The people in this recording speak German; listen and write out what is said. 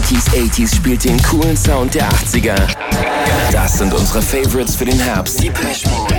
90s, 80s spielt den coolen Sound der 80er. Das sind unsere Favorites für den Herbst. Depeche Mode,